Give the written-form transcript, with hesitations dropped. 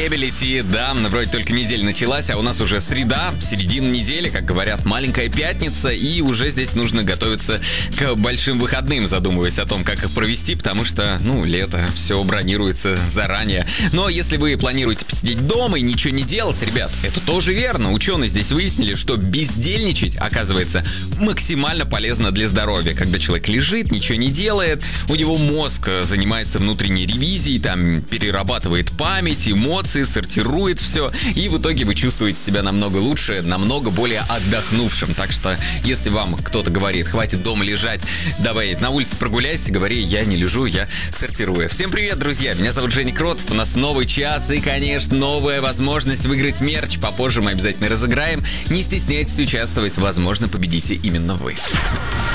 Stability, да, вроде только неделя началась, а у нас уже среда, середина недели, как говорят, маленькая пятница, и уже здесь нужно готовиться к большим выходным, задумываясь о том, как их провести, потому что, лето, все бронируется заранее. Но если вы планируете посидеть дома и ничего не делать, ребят, это тоже верно. Ученые здесь выяснили, что бездельничать, оказывается, максимально полезно для здоровья. Когда человек лежит, ничего не делает, у него мозг занимается внутренней ревизией, там перерабатывает память, эмоции, сортирует все, и в итоге вы чувствуете себя намного лучше, намного более отдохнувшим. Так что, если вам кто-то говорит, хватит дома лежать, давай на улице прогуляйся, говори, я не лежу, я сортирую. Всем привет, друзья, меня зовут Женя Кротов, у нас новый час и, конечно, новая возможность выиграть мерч. Попозже мы обязательно разыграем. Не стесняйтесь участвовать, возможно, победите именно вы.